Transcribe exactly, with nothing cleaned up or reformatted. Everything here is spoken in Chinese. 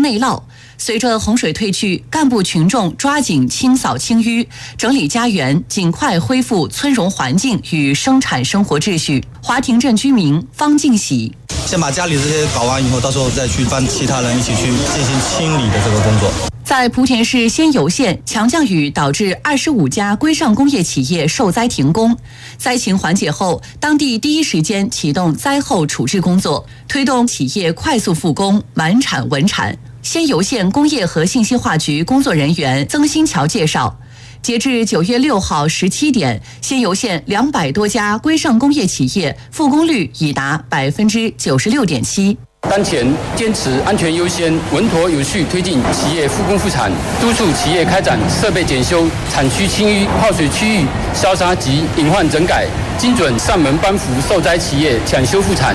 内涝。随着洪水退去，干部群众抓紧清扫清淤，整理家园，尽快恢复村容环境与生产生活秩序。华亭镇居民方敬喜。 先把家里这些搞完以后，到时候再去帮其他人一起去进行清理的这个工作。 在莆田市仙游县，强降雨导致二十五家规上工业企业受灾停工。灾情缓解后，当地第一时间启动灾后处置工作，推动企业快速复工，满产稳产。仙游县工业和信息化局工作人员曾新桥介绍，截至九月六号十七点，仙游县两百多家规上工业企业复工率已达百分之九十六点七。 当前坚持安全优先，稳妥有序推进企业复工复产，督促企业开展设备检修、产区清淤、泡水区域消杀及隐患整改，精准上门帮扶受灾企业抢修复产。